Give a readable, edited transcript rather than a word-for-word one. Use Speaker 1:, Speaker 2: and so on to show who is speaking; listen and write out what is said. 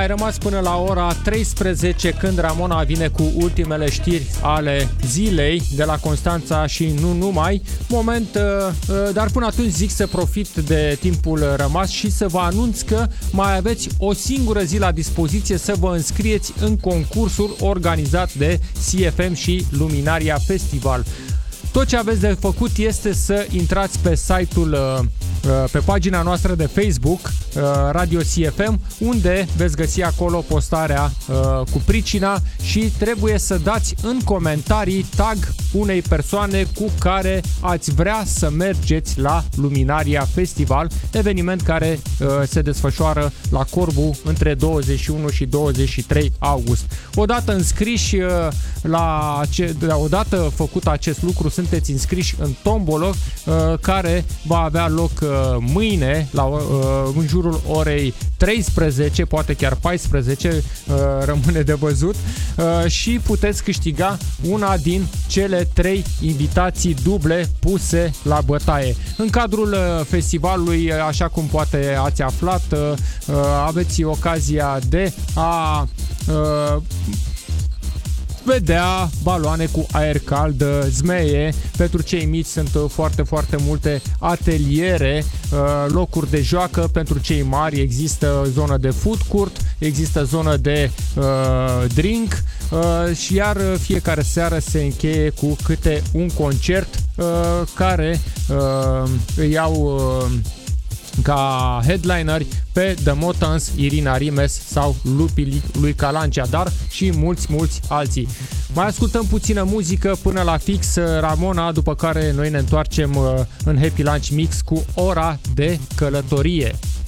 Speaker 1: Ai rămas până la ora 13 când Ramona vine cu ultimele știri ale zilei de la Constanța și nu numai. Moment, dar până atunci zic să profit de timpul rămas și să vă anunț că mai aveți o singură zi la dispoziție să vă înscrieți în concursul organizat de CFM și Luminaria Festival. Tot ce aveți de făcut este să intrați pe site-ul, pe pagina noastră de Facebook, Radio CFM, unde veți găsi acolo postarea cu pricina și trebuie să dați în comentarii tag unei persoane cu care ați vrea să mergeți la Luminaria Festival, eveniment care se desfășoară la Corbu între 21 și 23 august. Odată înscriși odată făcut acest lucru, sunteți înscriși în tombolă care va avea loc mâine în jurul orei 13, poate chiar 14, rămâne de văzut, și puteți câștiga una din cele 3 invitații duble puse la bătaie. În cadrul festivalului, așa cum poate ați aflat, aveți ocazia de a vedea baloane cu aer cald, zmeie. Pentru cei mici sunt foarte, foarte multe ateliere, locuri de joacă. Pentru cei mari există zonă de food court, există zonă de drink, și iar fiecare seară se încheie cu câte un concert care îi iau ca headlineri pe The Motans, Irina Rimes sau Lupi lui Calancea, dar și mulți alții. Mai ascultăm puțină muzică până la fix Ramona, după care noi ne întoarcem în Happy Lunch Mix cu ora de călătorie.